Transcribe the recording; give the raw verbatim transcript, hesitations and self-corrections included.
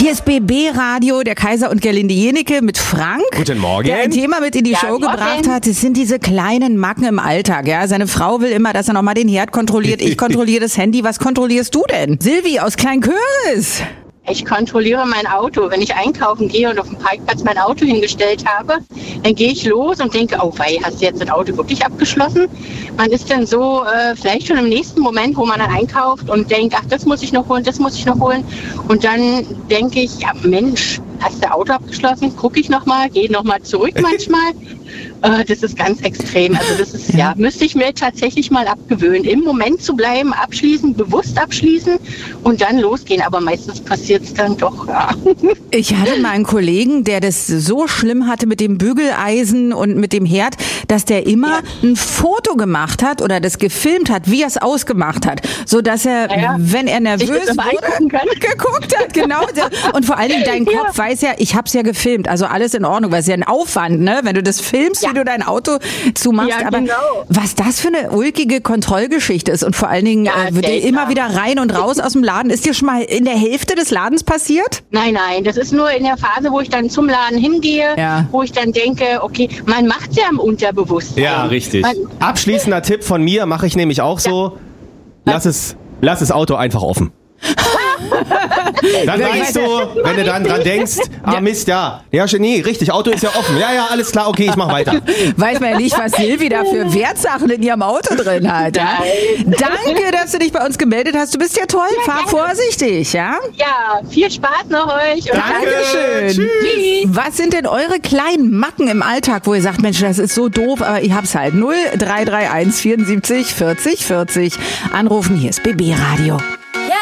Hier ist B B Radio, der Kaiser und Gerlinde Jenecke mit Frank. Guten Morgen. Der ein Thema mit in die Ja, Show morgen. gebracht hat. Das sind diese kleinen Macken im Alltag. Ja, seine Frau will immer, dass er nochmal den Herd kontrolliert. Ich kontrolliere das Handy. Was kontrollierst du denn? Silvi aus Kleinköris. Ich kontrolliere mein Auto. Wenn ich einkaufen gehe und auf dem Parkplatz mein Auto hingestellt habe, dann gehe ich los und denke, oh wei, hast du jetzt das Auto wirklich abgeschlossen? Man ist dann so äh, vielleicht schon im nächsten Moment, wo man dann einkauft und denkt, ach, das muss ich noch holen, das muss ich noch holen. Und dann denke ich, ja Mensch, hast du Auto abgeschlossen? Gucke ich nochmal, gehe nochmal zurück manchmal. Äh, das ist ganz extrem. Also das ist, ja. ja, müsste ich mir tatsächlich mal abgewöhnen. Im Moment zu bleiben, abschließen, bewusst abschließen und dann losgehen. Aber meistens passiert es dann doch, ja. Ich hatte mal einen Kollegen, der das so schlimm hatte mit dem Bügeleisen und mit dem Herd, dass der immer ja. ein Foto gemacht hat oder das gefilmt hat, wie er es ausgemacht hat, so dass er, ja, ja. wenn er nervös wurde, geguckt hat, genau. Und vor allen Dingen dein ja. Kopf weiß ja, ich hab's ja gefilmt, also alles in Ordnung, weil es ja ein Aufwand, ne, wenn du das filmst, ja. wie du dein Auto zumachst. Ja, aber genau. was das für eine ulkige Kontrollgeschichte ist und vor allen Dingen ja, äh, wird dir immer wieder rein und raus aus dem Laden. Ist dir schon mal in der Hälfte des Ladens passiert? Nein, nein, das ist nur in der Phase, wo ich dann zum Laden hingehe, ja. wo ich dann denke, okay, man macht's ja im Unterbewusstsein. Ja, richtig. Man, Abschließender Tipp von mir, mache ich nämlich auch so, ja. lass es, lass das Auto einfach offen. Dann weißt du, wenn du dann dran denkst, ah Mist, ja, ja, nee, richtig, Auto ist ja offen. Ja, ja, alles klar, okay, ich mach weiter. Weiß man ja nicht, was Silvi da für Wertsachen in ihrem Auto drin hat. Ja? Danke, dass du dich bei uns gemeldet hast. Du bist ja toll, ja, fahr danke. vorsichtig, ja? Ja, viel Spaß noch euch. Und Dankeschön. Tschüss. Was sind denn eure kleinen Macken im Alltag, wo ihr sagt, Mensch, das ist so doof, aber ich hab's halt. null drei drei eins vierundsiebzig vierzig vierzig. Anrufen, hier ist B B Radio.